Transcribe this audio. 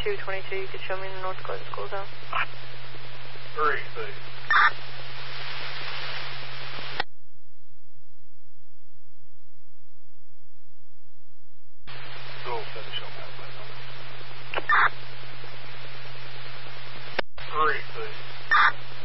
222, you could show me in the North Dakota school zone.